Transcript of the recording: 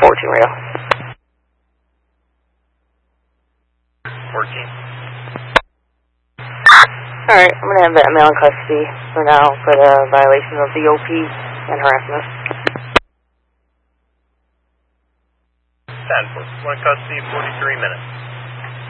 14 radio. 14. Alright, I'm going to have that male in custody for now for the violation of the OP and harassment. 10, 1 custody, 43 minutes.